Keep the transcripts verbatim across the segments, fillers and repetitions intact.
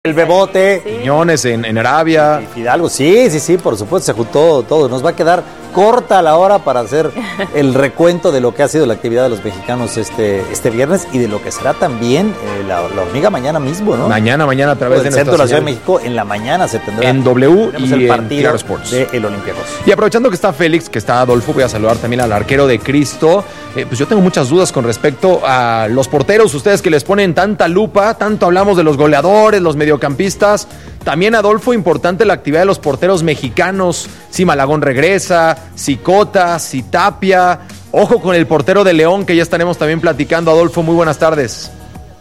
El Bebote, sí. Quiñones en, en Arabia. Fidalgo, sí, sí, sí, por supuesto, se juntó todo. Nos va a quedar corta la hora para hacer el recuento de lo que ha sido la actividad de los mexicanos este, este viernes y de lo que será también eh, la, la hormiga mañana mismo, ¿no? Mañana, mañana a través del de centro de la Ciudad de señal. México, en la mañana se tendrá en W y el en partido Claro Sports de el Olympiacos. Y aprovechando que está Félix, que está Adolfo, voy a saludar también al arquero de Cristo. Eh, pues yo tengo muchas dudas con respecto a los porteros, ustedes que les ponen tanta lupa, tanto hablamos de los goleadores, los mediocampistas. También, Adolfo, importante la actividad de los porteros mexicanos. Si Malagón regresa, si Cota, si Tapia. Ojo con el portero de León, que ya estaremos también platicando. Adolfo, muy buenas tardes.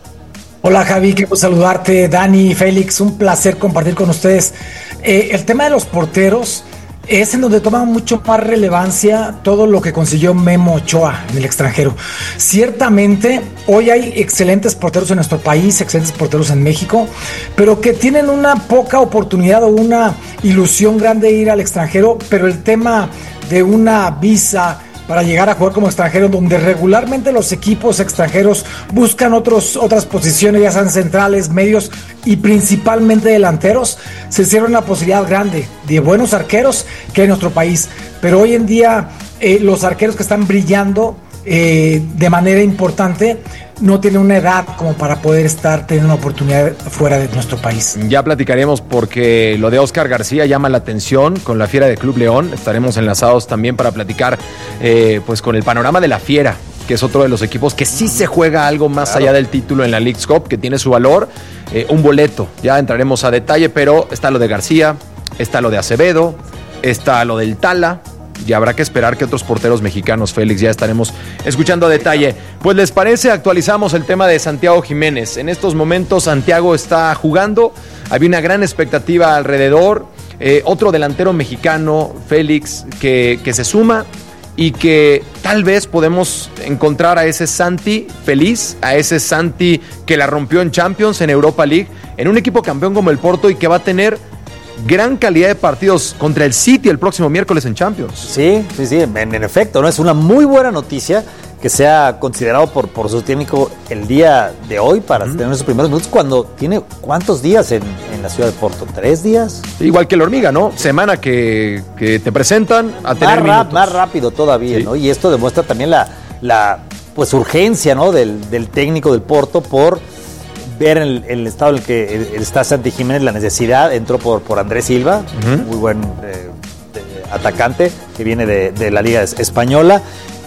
Hola Javi, quiero saludarte, Dani, Félix, un placer compartir con ustedes. Eh, el tema de los porteros es en donde toma mucho más relevancia todo lo que consiguió Memo Ochoa en el extranjero. Ciertamente, hoy hay excelentes porteros en nuestro país, excelentes porteros en México, pero que tienen una poca oportunidad o una ilusión grande de ir al extranjero, pero el tema de una visa para llegar a jugar como extranjero, donde regularmente los equipos extranjeros buscan otros, otras posiciones, ya sean centrales, medios y principalmente delanteros, se cierra una posibilidad grande de buenos arqueros que hay en nuestro país. Pero hoy en día eh, los arqueros que están brillando eh, de manera importante no tienen una edad como para poder estar teniendo una oportunidad fuera de nuestro país. Ya platicaremos porque lo de Oscar García llama la atención con la Fiera de Club León. Estaremos enlazados también para platicar eh, pues con el panorama de la Fiera, que es otro de los equipos que sí se juega algo más claro. allá del título en la Leagues Cup, que tiene su valor, eh, un boleto. Ya entraremos a detalle, pero está lo de García, está lo de Acevedo, está lo del Tala. Y habrá que esperar que otros porteros mexicanos, Félix, ya estaremos escuchando a detalle. Pues, ¿les parece? Actualizamos el tema de Santiago Jiménez. En estos momentos Santiago está jugando, había una gran expectativa alrededor. Eh, otro delantero mexicano, Félix, que, que se suma y que tal vez podemos encontrar a ese Santi feliz, a ese Santi que la rompió en Champions, en Europa League, en un equipo campeón como el Porto y que va a tener gran calidad de partidos contra el City el próximo miércoles en Champions. Sí, sí, sí, en, en efecto, ¿no? Es una muy buena noticia que sea considerado por, por su técnico el día de hoy para uh-huh. tener sus primeros minutos cuando tiene ¿cuántos días en, en la ciudad de Porto? ¿Tres días? Igual que la hormiga, ¿no? Semana que, que te presentan a tener más minutos. Más rápido todavía, sí. ¿no? Y esto demuestra también la, la pues urgencia, ¿no? Del, del técnico del Porto por ver el, el estado en el que está Santi Jiménez, la necesidad, entró por, por Andrés Silva, uh-huh. muy buen eh, atacante que viene de, de la Liga Española,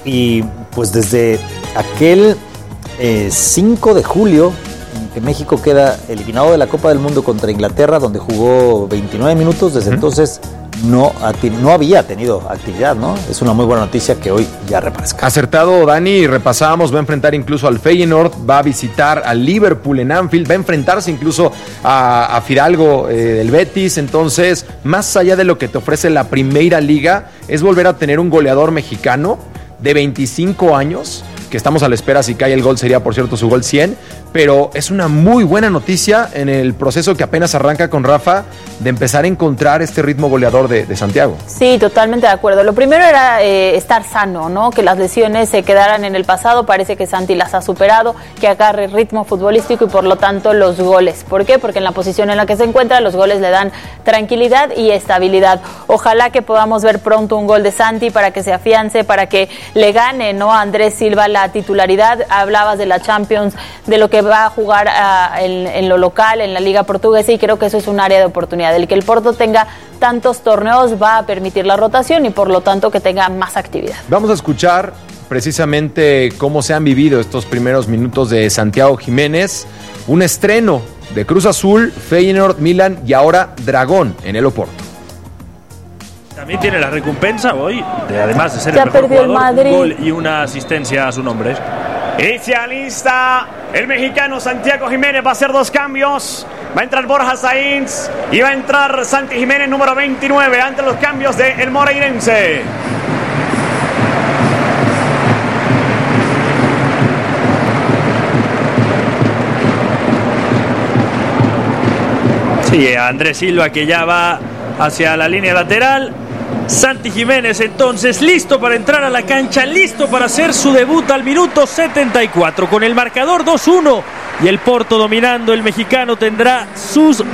y pues desde aquel eh, cinco de julio, en que México queda eliminado de la Copa del Mundo contra Inglaterra, donde jugó veintinueve minutos, desde uh-huh. entonces no, no había tenido actividad, ¿no? Es una muy buena noticia que hoy ya reaparezca. Acertado, Dani, repasábamos, va a enfrentar incluso al Feyenoord, va a visitar al Liverpool en Anfield, va a enfrentarse incluso a, a Fidalgo eh, del Betis. Entonces, más allá de lo que te ofrece la Primera Liga, es volver a tener un goleador mexicano de veinticinco años, que estamos a la espera, si cae el gol sería por cierto su gol cien, pero es una muy buena noticia en el proceso que apenas arranca con Rafa de empezar a encontrar este ritmo goleador de, de Santiago. Sí, totalmente de acuerdo. Lo primero era eh, estar sano, ¿no? Que las lesiones se quedaran en el pasado, parece que Santi las ha superado, que agarre ritmo futbolístico y por lo tanto los goles. ¿Por qué? Porque en la posición en la que se encuentra los goles le dan tranquilidad y estabilidad. Ojalá que podamos ver pronto un gol de Santi para que se afiance, para que le gane, ¿no? a Andrés Silva la titularidad. Hablabas de la Champions, de lo que va a jugar uh, en, en lo local, en la Liga Portuguesa, y creo que eso es un área de oportunidad. El que el Porto tenga tantos torneos va a permitir la rotación y por lo tanto que tenga más actividad. Vamos a escuchar precisamente cómo se han vivido estos primeros minutos de Santiago Jiménez, un estreno de Cruz Azul, Feyenoord, Milan y ahora Dragón en el Oporto. También tiene la recompensa hoy, de, además de ser ya el mejor jugador, el un gol y una asistencia a su nombre. Y se alista el mexicano Santiago Jiménez, va a hacer dos cambios. Va a entrar Borja Sainz y va a entrar Santi Jiménez, número veintinueve, ante los cambios de el moreirense. Sí, Andrés Silva que ya va hacia la línea lateral. Santi Jiménez entonces listo para entrar a la cancha, listo para hacer su debut al minuto setenta y cuatro con el marcador dos uno y el Porto dominando. El mexicano tendrá sus